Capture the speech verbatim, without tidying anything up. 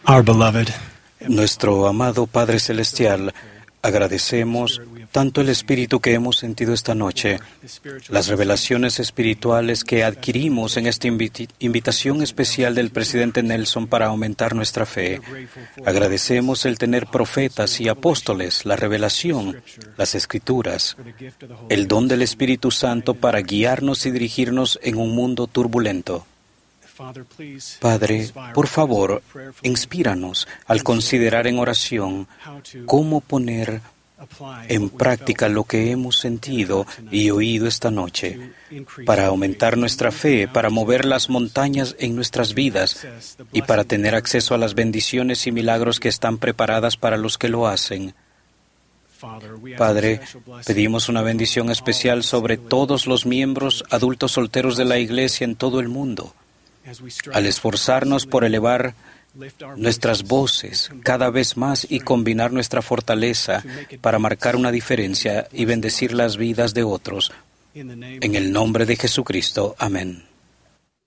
Our beloved, Nuestro amado Padre Celestial, agradecemos tanto el espíritu que hemos sentido esta noche, las revelaciones espirituales que adquirimos en esta inviti- invitación especial del presidente Nelson para aumentar nuestra fe. Agradecemos el tener profetas y apóstoles, la revelación, las escrituras, el don del Espíritu Santo para guiarnos y dirigirnos en un mundo turbulento. Padre, por favor, inspíranos al considerar en oración cómo poner en práctica lo que hemos sentido y oído esta noche, para aumentar nuestra fe, para mover las montañas en nuestras vidas y para tener acceso a las bendiciones y milagros que están preparadas para los que lo hacen. Padre, pedimos una bendición especial sobre todos los miembros adultos solteros de la Iglesia en todo el mundo. Al esforzarnos por elevar nuestras voces cada vez más y combinar nuestra fortaleza para marcar una diferencia y bendecir las vidas de otros. En el nombre de Jesucristo. Amén.